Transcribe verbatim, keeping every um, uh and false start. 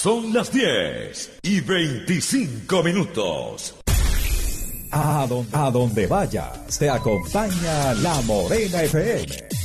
Son las diez y veinticinco minutos. A donde, a donde vayas, te acompaña La Morena F M.